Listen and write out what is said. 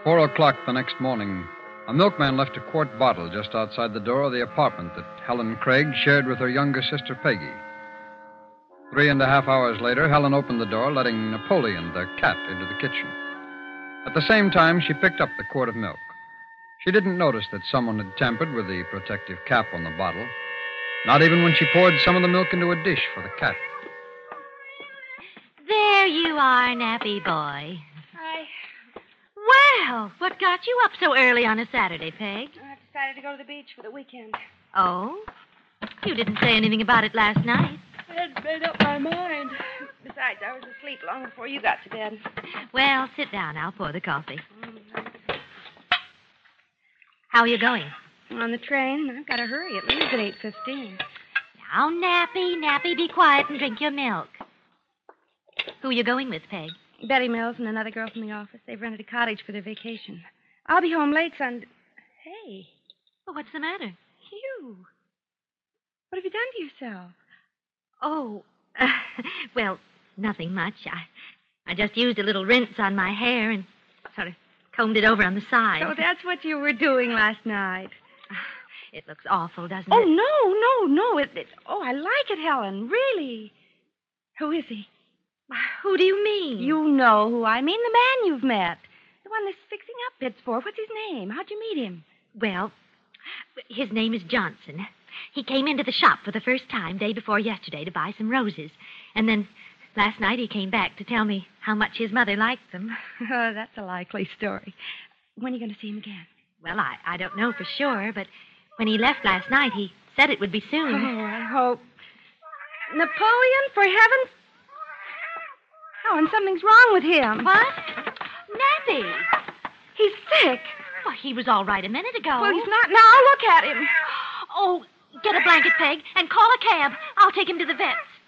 4:00 the next morning, a milkman left a quart bottle just outside the door of the apartment that Helen Craig shared with her younger sister, Peggy. 3.5 hours later, Helen opened the door, letting Napoleon, the cat, into the kitchen. At the same time, she picked up the quart of milk. She didn't notice that someone had tampered with the protective cap on the bottle, not even when she poured some of the milk into a dish for the cat. There you are, Nappy boy. Hi. Well, what got you up so early on a Saturday, Peg? I decided to go to the beach for the weekend. Oh? You didn't say anything about it last night. I had made up my mind. Besides, I was asleep long before you got to bed. Well, sit down. I'll pour the coffee. How are you going? On the train. I've got to hurry. It leaves at 8:15. Now, Nappy, be quiet and drink your milk. Who are you going with, Peg? Betty Mills and another girl from the office. They've rented a cottage for their vacation. I'll be home late Sunday. Hey. Well, what's the matter? You. What have you done to yourself? Oh, well, nothing much. I just used a little rinse on my hair and sort of combed it over on the side. So that's what you were doing last night. It looks awful, doesn't Oh, it? no. I like it, Helen. Really. Who is he? Who do you mean? You know who I mean. The man you've met. The one that's fixing up bits for. What's his name? How'd you meet him? Well, his name is Johnson. He came into the shop for the first time day before yesterday to buy some roses. And then last night he came back to tell me how much his mother liked them. Oh, that's a likely story. When are you going to see him again? Well, I don't know for sure, but when he left last night, he said it would be soon. Oh, I hope. Napoleon, for heaven's... Oh, and something's wrong with him. What? Nappy! He's sick. Well, he was all right a minute ago. Well, he's not now. Look at him. Oh, get a blanket, Peg, and call a cab. I'll take him to the vet's.